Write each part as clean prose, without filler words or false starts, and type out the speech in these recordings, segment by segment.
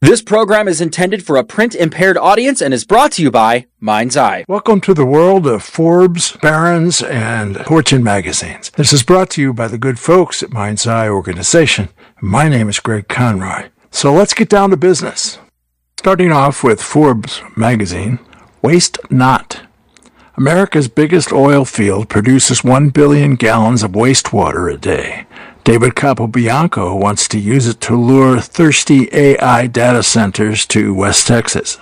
This program is intended for a print-impaired audience and is brought to you by Mind's Eye. Welcome to the world of Forbes, Barron's, and Fortune magazines. This is brought to you by the good folks at Mind's Eye organization. My name is Greg Conroy. So let's get down to business. Starting off with Forbes magazine, Waste Not. America's biggest oil field produces 1 billion gallons of wastewater a day. David Capobianco wants to use it to lure thirsty AI data centers to West Texas.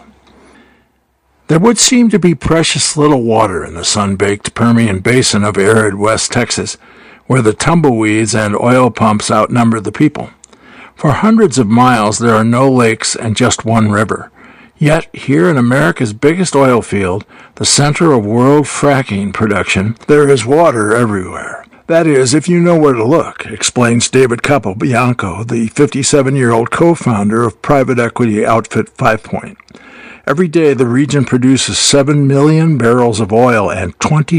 There would seem to be precious little water in the sun-baked Permian Basin of arid West Texas, where the tumbleweeds and oil pumps outnumber the people. For hundreds of miles, there are no lakes and just one river. Yet, here in America's biggest oil field, the center of world fracking production, there is water everywhere. That is, if you know where to look, explains David Capobianco, the 57-year-old co-founder of private equity outfit 5 Point. Every day, the region produces 7 million barrels of oil and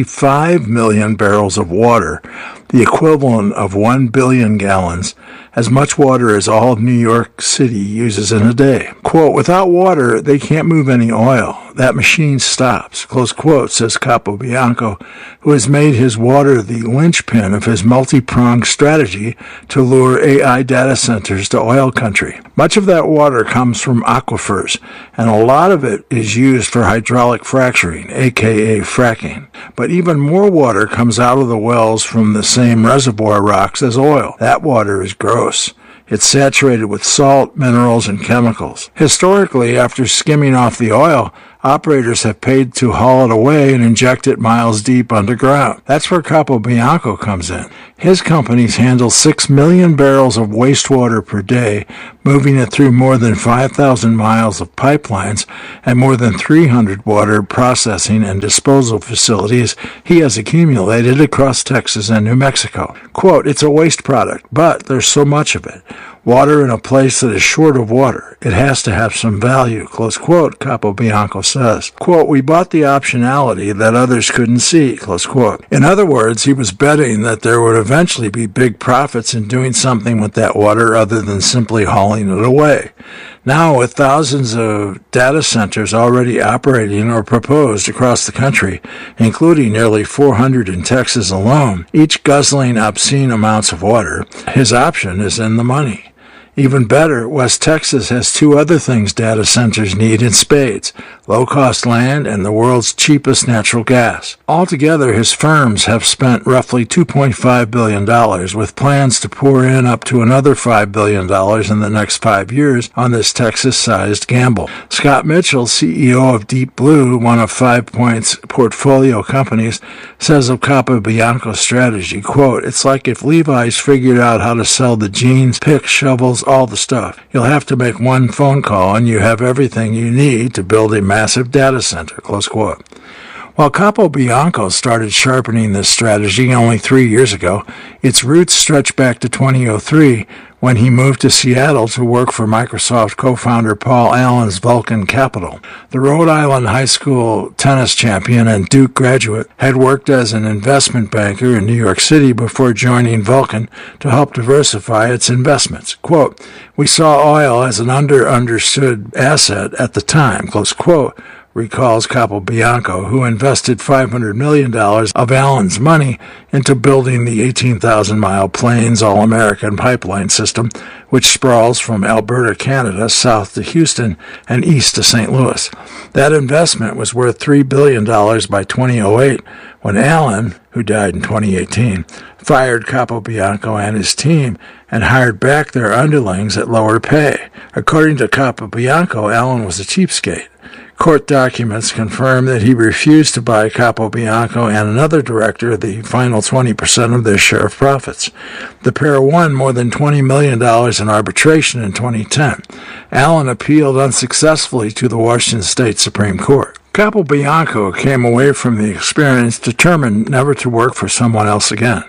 25 million barrels of water, the equivalent of 1 billion gallons, as much water as all of New York City uses in a day. Quote, without water, they can't move any oil. That machine stops, close quote, says Capobianco, who has made his water the linchpin of his multi-pronged strategy to lure AI data centers to oil country. Much of that water comes from aquifers, and a lot of it is used for hydraulic fracturing, aka fracking. But even more water comes out of the wells from the same reservoir rocks as oil. That water is gross. It's saturated with salt, minerals, and chemicals. Historically, after skimming off the oil, operators have paid to haul it away and inject it miles deep underground. That's where Capobianco comes in. His companies handle 6 million barrels of wastewater per day, moving it through more than 5,000 miles of pipelines and more than 300 water processing and disposal facilities he has accumulated across Texas and New Mexico. Quote, it's a waste product, but there's so much of it. Water in a place that is short of water. It has to have some value, close quote, Capobianco says. Quote, we bought the optionality that others couldn't see, close quote. In other words, he was betting that there would eventually be big profits in doing something with that water other than simply hauling it away. Now, with thousands of data centers already operating or proposed across the country, including nearly 400 in Texas alone, each guzzling obscene amounts of water, his option is in the money. Even better, West Texas has 2 other things data centers need in spades: low-cost land and the world's cheapest natural gas. Altogether, his firms have spent roughly $2.5 billion, with plans to pour in up to another $5 billion in the next 5 years on this Texas-sized gamble. Scott Mitchell, CEO of Deep Blue, one of 5 Point's portfolio companies, says of Capobianco's strategy, quote, it's like if Levi's figured out how to sell the jeans, picks, shovels, all the stuff. You'll have to make one phone call and you have everything you need to build a massive data center, close quote. While Capobianco started sharpening this strategy only 3 years ago, its roots stretch back to 2003 when he moved to Seattle to work for Microsoft co-founder Paul Allen's Vulcan Capital. The Rhode Island high school tennis champion and Duke graduate had worked as an investment banker in New York City before joining Vulcan to help diversify its investments. Quote, we saw oil as an understood asset at the time, close quote, recalls Capobianco, who invested $500 million of Allen's money into building the 18,000-mile Plains All-American pipeline system, which sprawls from Alberta, Canada, south to Houston and east to St. Louis. That investment was worth $3 billion by 2008 when Allen, who died in 2018, fired Capobianco and his team and hired back their underlings at lower pay. According to Capobianco, Allen was a cheapskate. Court documents confirm that he refused to buy Capobianco and another director the final 20% of their share of profits. The pair won more than $20 million in arbitration in 2010. Allen appealed unsuccessfully to the Washington State Supreme Court. Capobianco came away from the experience determined never to work for someone else again.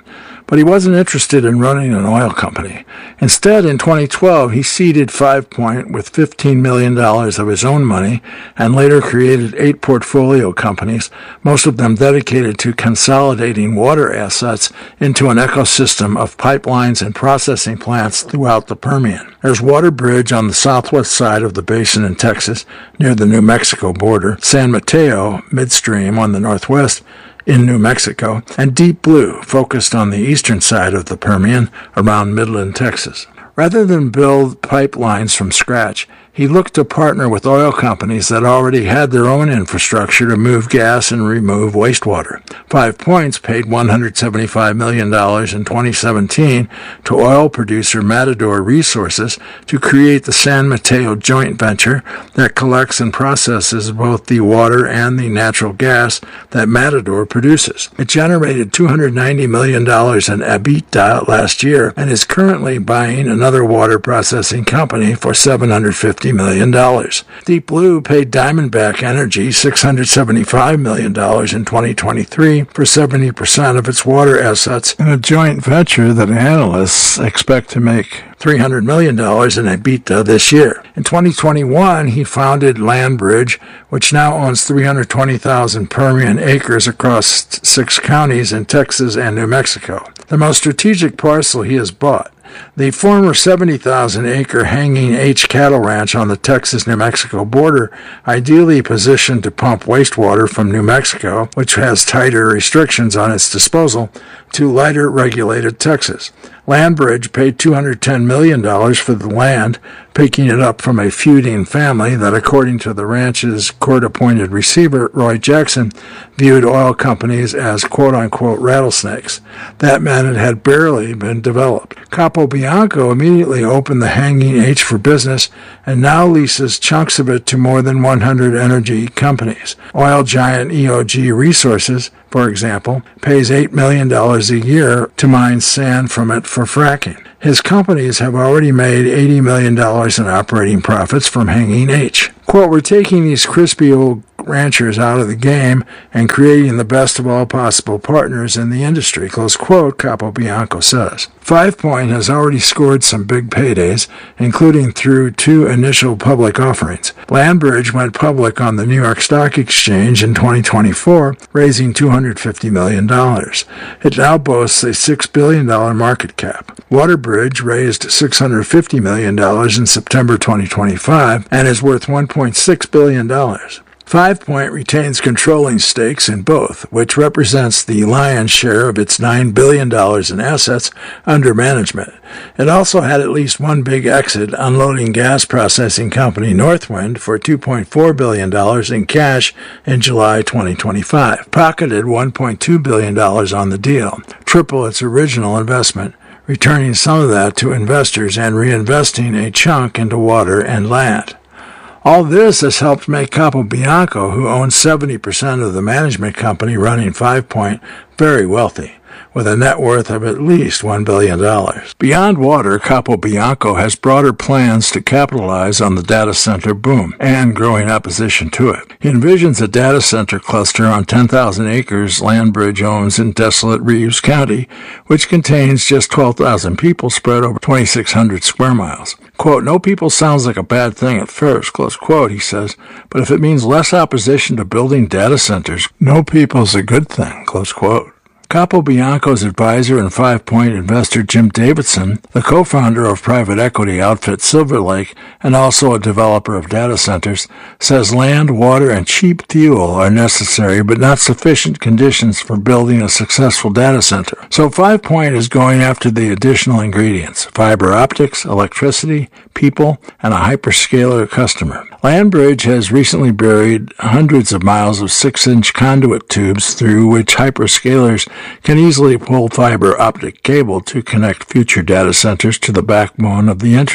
but he wasn't interested in running an oil company. Instead, in 2012, he seeded 5 Point with $15 million of his own money and later created 8 portfolio companies, most of them dedicated to consolidating water assets into an ecosystem of pipelines and processing plants throughout the Permian. There's WaterBridge on the southwest side of the basin in Texas, near the New Mexico border, San Mateo midstream on the northwest in New Mexico, and Deep Blue, focused on the eastern side of the Permian around Midland, Texas. Rather than build pipelines from scratch, he looked to partner with oil companies that already had their own infrastructure to move gas and remove wastewater. 5 Points paid $175 million in 2017 to oil producer Matador Resources to create the San Mateo joint venture that collects and processes both the water and the natural gas that Matador produces. It generated $290 million in EBITDA last year and is currently buying another water processing company for $750 million. Deep Blue paid Diamondback Energy $675 million in 2023 for 70% of its water assets in a joint venture that analysts expect to make $300 million in EBITDA this year. In 2021, he founded LandBridge, which now owns 320,000 Permian acres across 6 counties in Texas and New Mexico. The most strategic parcel he has bought, the former 70,000-acre Hanging H cattle ranch on the Texas-New Mexico border, ideally positioned to pump wastewater from New Mexico, which has tighter restrictions on its disposal, to lighter regulated Texas. LandBridge paid $210 million for the land, picking it up from a feuding family that, according to the ranch's court-appointed receiver, Roy Jackson, viewed oil companies as quote-unquote rattlesnakes. That meant it had barely been developed. Capobianco immediately opened the Hanging H for business and now leases chunks of it to more than 100 energy companies. Oil giant EOG Resources, for example, pays $8 million a year to mine sand from it for fracking. His companies have already made $80 million in operating profits from Hanging H. Quote, we're taking these crispy old ranchers out of the game and creating the best of all possible partners in the industry, close quote, Capobianco says. 5 Point has already scored some big paydays, including through 2 initial public offerings. LandBridge went public on the New York Stock Exchange in 2024, raising $250 million. It now boasts a $6 billion market cap. WaterBridge raised $650 million in September 2025 and is worth $1.6 billion. 5 Point retains controlling stakes in both, which represents the lion's share of its $9 billion in assets under management. It also had at least one big exit, unloading gas processing company Northwind for $2.4 billion in cash in July 2025, pocketed $1.2 billion on the deal, triple its original investment, returning some of that to investors and reinvesting a chunk into water and land. All this has helped make Capobianco, who owns 70% of the management company running 5 Point, very wealthy, with a net worth of at least $1 billion. Beyond water, Capobianco has broader plans to capitalize on the data center boom and growing opposition to it. He envisions a data center cluster on 10,000 acres LandBridge owns in desolate Reeves County, which contains just 12,000 people spread over 2,600 square miles. Quote, no people sounds like a bad thing at first, close quote, he says, but if it means less opposition to building data centers, no people's a good thing, close quote. Capobianco's advisor and 5 Point investor Jim Davidson, the co-founder of private equity outfit Silver Lake and also a developer of data centers, says land, water, and cheap fuel are necessary but not sufficient conditions for building a successful data center. So 5 Point is going after the additional ingredients: fiber optics, electricity, people, and a hyperscaler customer. LandBridge has recently buried hundreds of miles of 6-inch conduit tubes through which hyperscalers can easily pull fiber optic cable to connect future data centers to the backbone of the Internet.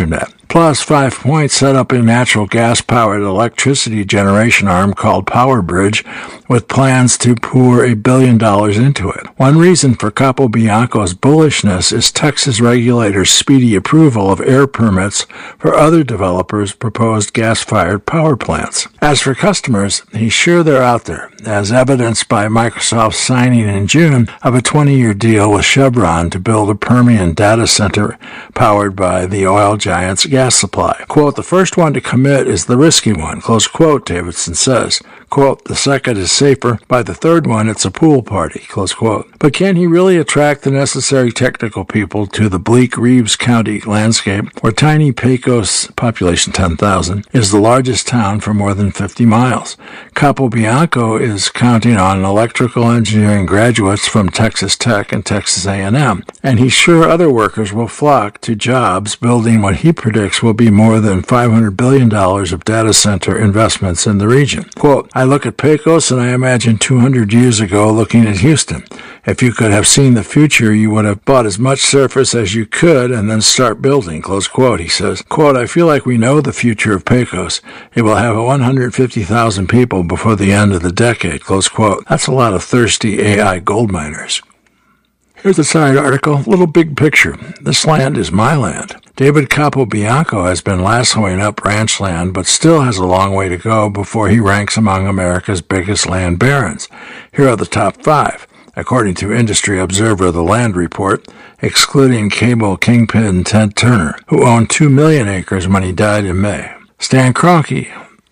Plus, 5 Point set up a natural gas-powered electricity generation arm called PowerBridge with plans to pour $1 billion into it. One reason for Capobianco's bullishness is Texas regulators' speedy approval of air permits for other developers' proposed gas-fired power plants. As for customers, he's sure they're out there, as evidenced by Microsoft's signing in June of a 20-year deal with Chevron to build a Permian data center powered by the oil giant's gas supply. Quote, the first one to commit is the risky one, close quote, Davidson says. Quote, the second is safer. By the third one, it's a pool party, close quote. But can he really attract the necessary technical people to the bleak Reeves County landscape, where tiny Pecos, population 10,000, is the largest town for more than 50 miles? Capobianco is counting on electrical engineering graduates from Texas Tech and Texas A&M, and he's sure other workers will flock to jobs building what he predicts will be more than $500 billion of data center investments in the region. Quote, I look at Pecos and I imagine 200 years ago looking at Houston. If you could have seen the future, you would have bought as much surface as you could and then start building, close quote, he says. Quote, I feel like we know the future of Pecos. It will have 150,000 people before the end of the decade, close quote. That's a lot of thirsty AI gold miners. Here's a side article, little big picture. This land is my land. David Capobianco has been lassoing up ranch land, but still has a long way to go before he ranks among America's biggest land barons. Here are the top 5. According to Industry Observer, the Land Report, excluding cable kingpin Ted Turner, who owned 2 million acres when he died in May. Stan Kroenke,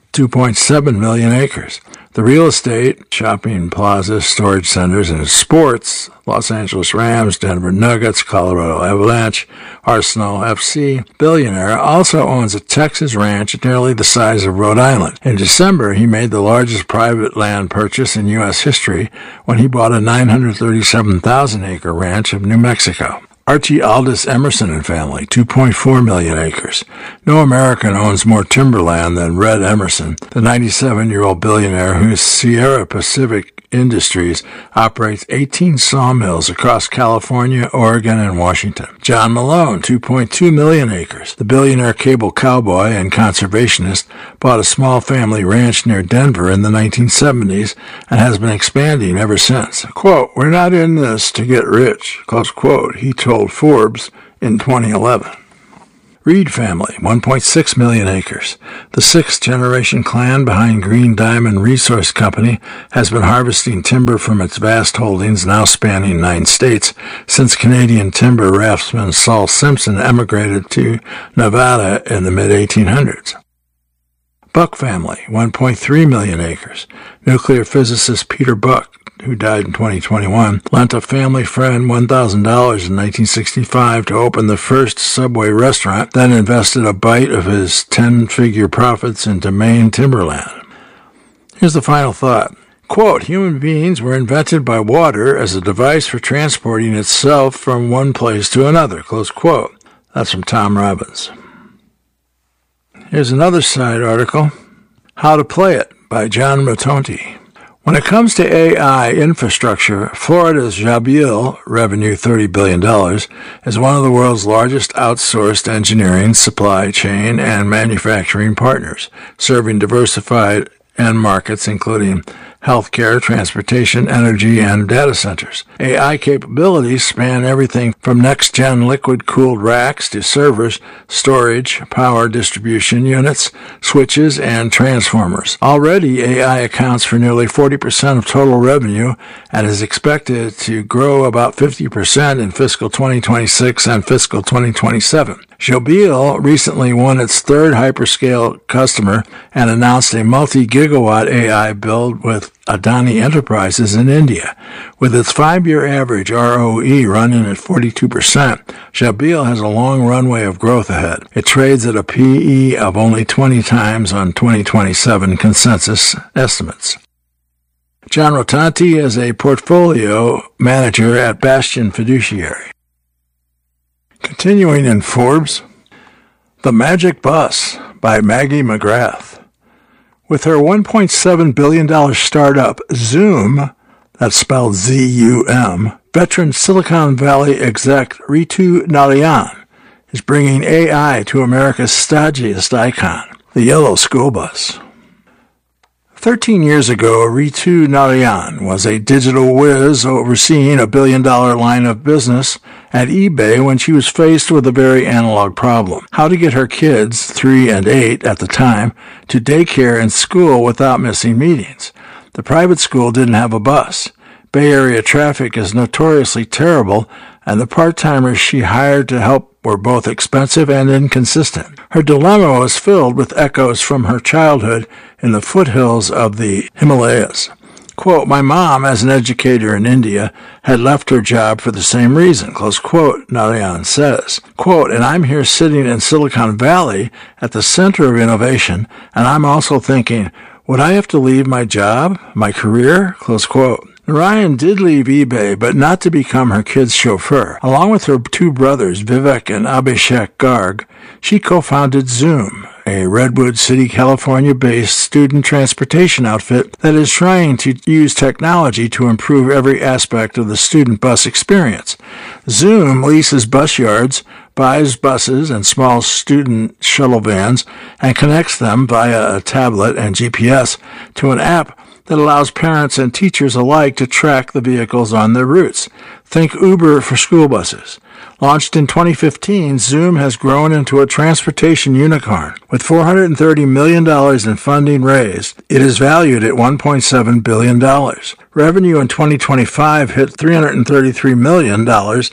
2.7 million acres. The real estate, shopping plazas, storage centers, and sports, Los Angeles Rams, Denver Nuggets, Colorado Avalanche, Arsenal FC, billionaire, also owns a Texas ranch nearly the size of Rhode Island. In December, he made the largest private land purchase in U.S. history when he bought a 937,000-acre ranch of New Mexico. Archie Aldous Emerson and family, 2.4 million acres. No American owns more timberland than Red Emerson, the 97-year-old billionaire whose Sierra Pacific Industries operates 18 sawmills across California, Oregon, and Washington. John Malone, 2.2 million acres. The billionaire cable cowboy and conservationist bought a small family ranch near Denver in the 1970s and has been expanding ever since. Quote, we're not in this to get rich, close quote, he told Forbes in 2011. Reed family, 1.6 million acres. The sixth-generation clan behind Green Diamond Resource Company has been harvesting timber from its vast holdings, now spanning 9 states, since Canadian timber raftsman Saul Simpson emigrated to Nevada in the mid-1800s. Buck family, 1.3 million acres. Nuclear physicist Peter Buck, who died in 2021, lent a family friend $1,000 in 1965 to open the first Subway restaurant, then invested a bite of his 10-figure profits into Maine timberland. Here's the final thought. Quote, human beings were invented by water as a device for transporting itself from one place to another, close quote. That's from Tom Robbins. Here's another side article, How to Play It by John Rotonti. When it comes to AI infrastructure, Florida's Jabil, revenue $30 billion, is one of the world's largest outsourced engineering, supply chain, and manufacturing partners, serving diversified end markets including healthcare, transportation, energy, and data centers. AI capabilities span everything from next-gen liquid-cooled racks to servers, storage, power distribution units, switches, and transformers. Already, AI accounts for nearly 40% of total revenue and is expected to grow about 50% in fiscal 2026 and fiscal 2027. Jabil recently won its third hyperscale customer and announced a multi-gigawatt AI build with Adani Enterprises in India. With its 5-year average ROE running at 42%, Jabil has a long runway of growth ahead. It trades at a PE of only 20 times on 2027 consensus estimates. John Rotonti is a portfolio manager at Bastion Fiduciary. Continuing in Forbes, The Magic Bus by Maggie McGrath. With her $1.7 billion startup Zoom, that's spelled Z-U-M, veteran Silicon Valley exec Ritu Narayan is bringing AI to America's stodgiest icon, the yellow school bus. 13 years ago, Ritu Narayan was a digital whiz overseeing a billion-dollar line of business at eBay when she was faced with a very analog problem: how to get her kids, 3 and 8 at the time, to daycare and school without missing meetings. The private school didn't have a bus. Bay Area traffic is notoriously terrible, and the part-timers she hired to help were both expensive and inconsistent. Her dilemma was filled with echoes from her childhood in the foothills of the Himalayas. Quote, "My mom, as an educator in India, had left her job for the same reason," close quote, Narayan says. Quote, "And I'm here sitting in Silicon Valley at the center of innovation, and I'm also thinking, would I have to leave my job, my career?" Close quote. Narayan did leave eBay, but not to become her kid's chauffeur. Along with her 2 brothers, Vivek and Abhishek Garg, she co-founded Zoom, a Redwood City, California-based student transportation outfit that is trying to use technology to improve every aspect of the student bus experience. Zoom leases bus yards, buys buses and small student shuttle vans, and connects them via a tablet and GPS to an app that allows parents and teachers alike to track the vehicles on their routes. Think Uber for school buses. Launched in 2015, Zoom has grown into a transportation unicorn. With $430 million in funding raised, it is valued at $1.7 billion. Revenue in 2025 hit $333 million,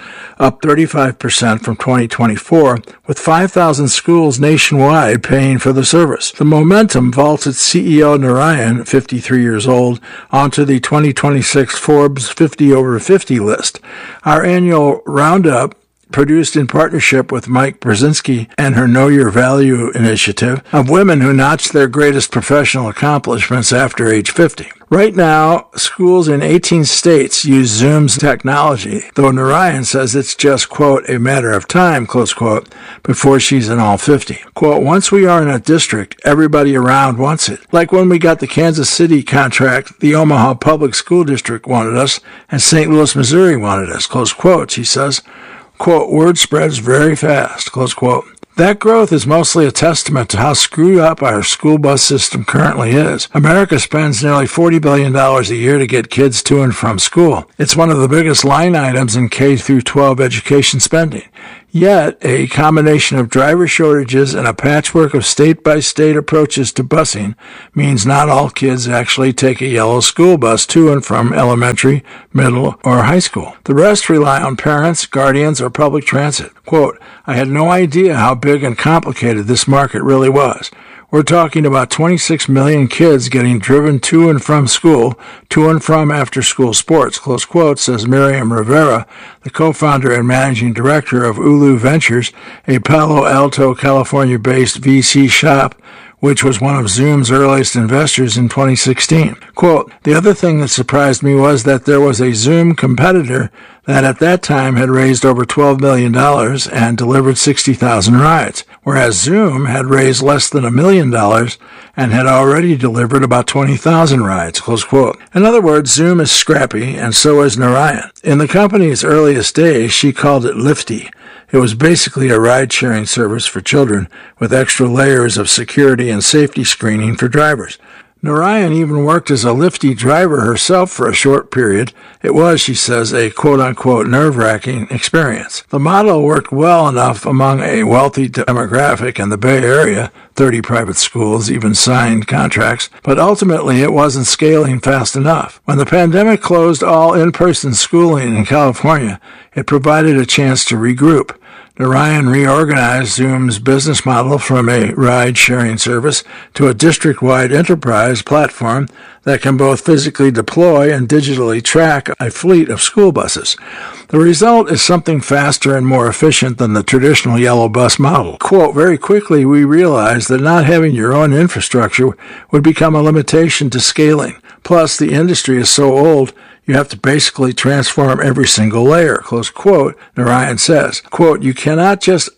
up 35% from 2024, with 5,000 schools nationwide paying for the service. The momentum vaulted CEO Narayan, 53 years old, onto the 2026 Forbes 50 over 50 list. Our annual roundup, produced in partnership with Mike Brzezinski and her Know Your Value initiative, of women who notched their greatest professional accomplishments after age 50. Right now, schools in 18 states use Zoom's technology, though Narayan says it's just, quote, "a matter of time," close quote, before she's in all 50. Quote, "Once we are in a district, everybody around wants it. Like when we got the Kansas City contract, the Omaha Public School District wanted us, and St. Louis, Missouri wanted us," close quote, she says. Quote, "Word spreads very fast," close quote. That growth is mostly a testament to how screwed up our school bus system currently is. America spends nearly $40 billion a year to get kids to and from school. It's one of the biggest line items in K-12 education spending. Yet, a combination of driver shortages and a patchwork of state-by-state approaches to busing means not all kids actually take a yellow school bus to and from elementary, middle, or high school. The rest rely on parents, guardians, or public transit. Quote, "I had no idea how big and complicated this market really was. We're talking about 26 million kids getting driven to and from school, to and from after-school sports," close quote, says Miriam Rivera, the co-founder and managing director of Ulu Ventures, a Palo Alto, California-based VC shop, which was one of Zoom's earliest investors in 2016. Quote, "The other thing that surprised me was that there was a Zoom competitor that at that time had raised over $12 million and delivered 60,000 rides, whereas Zoom had raised less than $1 million and had already delivered about 20,000 rides," close quote. In other words, Zoom is scrappy, and so is Narayan. In the company's earliest days, she called it Lifty. It was basically a ride-sharing service for children with extra layers of security and safety screening for drivers. Narayan even worked as a Lifty driver herself for a short period. It was, she says, a quote-unquote nerve-wracking experience. The model worked well enough among a wealthy demographic in the Bay Area. 30 private schools even signed contracts, but ultimately it wasn't scaling fast enough. When the pandemic closed all in-person schooling in California, it provided a chance to regroup. Narayan reorganized Zoom's business model from a ride-sharing service to a district-wide enterprise platform that can both physically deploy and digitally track a fleet of school buses. The result is something faster and more efficient than the traditional yellow bus model. Quote, "Very quickly we realized that not having your own infrastructure would become a limitation to scaling. Plus, the industry is so old, you have to basically transform every single layer," close quote, Narayan says. Quote, "You cannot just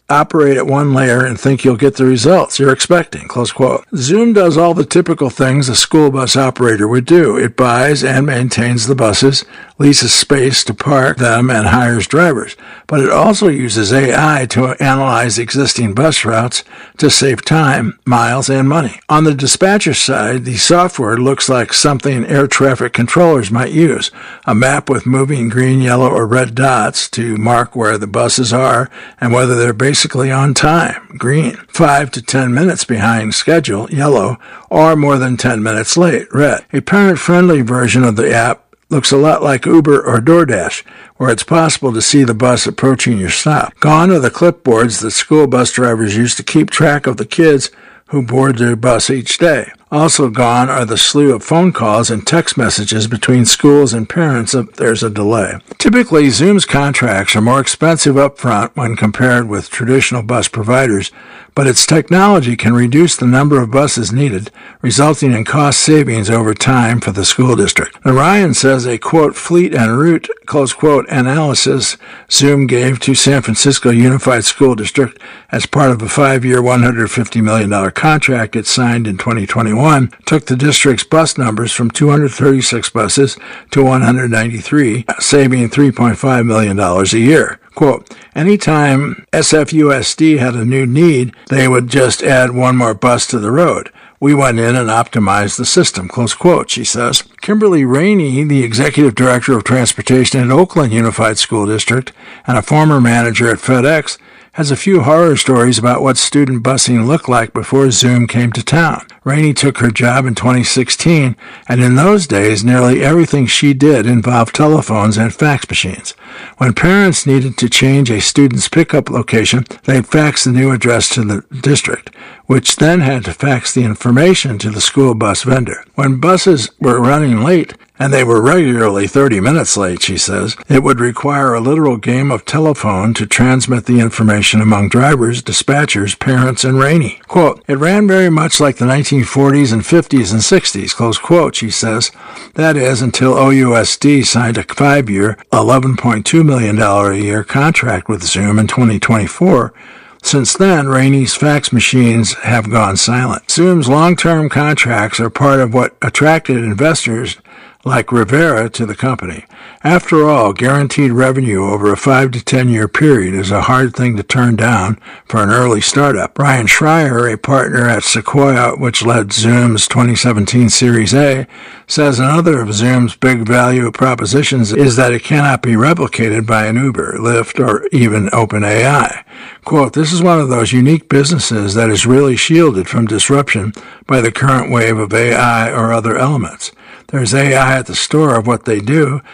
operate at one layer and think you'll get the results you're expecting, close quote. Zoom does all the typical things a school bus operator would do. It buys and maintains the buses, leases space to park them, and hires drivers. But it also uses AI to analyze existing bus routes to save time, miles, and money. On the dispatcher side, the software looks like something air traffic controllers might use. A map with moving green, yellow, or red dots to mark where the buses are and whether they're basically on time, green, 5 to 10 minutes behind schedule, yellow, or more than 10 minutes late, red. A parent-friendly version of the app looks a lot like Uber or DoorDash, where it's possible to see the bus approaching your stop. Gone are the clipboards that school bus drivers use to keep track of the kids who board their bus each day. Also gone are the slew of phone calls and text messages between schools and parents if there's a delay. Typically, Zoom's contracts are more expensive up front when compared with traditional bus providers, but its technology can reduce the number of buses needed, resulting in cost savings over time for the school district. Narayan says a, quote, fleet and route, close quote, analysis Zoom gave to San Francisco Unified School District as part of a 5-year, $150 million contract it signed in 2021 took the district's bus numbers from 236 buses to 193, saving $3.5 million a year. Quote, anytime SFUSD had a new need, they would just add one more bus to the road. We went in and optimized the system, close quote, she says. Kimberly Rainey, the executive director of transportation at Oakland Unified School District and a former manager at FedEx, has a few horror stories about what student busing looked like before Zoom came to town. Rainey took her job in 2016, and in those days, nearly everything she did involved telephones and fax machines. When parents needed to change a student's pickup location, they'd fax the new address to the district, which then had to fax the information to the school bus vendor. When buses were running late, and they were regularly 30 minutes late, she says, it would require a literal game of telephone to transmit the information among drivers, dispatchers, parents, and Rainey. Quote, it ran very much like the 1940s and 50s and 60s, close quote, she says. That is, until OUSD signed a 5-year, $11.2 million a year contract with Zoom in 2024. Since then, Rainey's fax machines have gone silent. Zoom's long-term contracts are part of what attracted investors like Rivera to the company. After all, guaranteed revenue over a 5 to 10 year period is a hard thing to turn down for an early startup. Brian Schreier, a partner at Sequoia, which led Zoom's 2017 Series A, says another of Zoom's big value propositions is that it cannot be replicated by an Uber, Lyft, or even OpenAI. Quote, this is one of those unique businesses that is really shielded from disruption by the current wave of AI or other elements. There's AI at the store of what they do,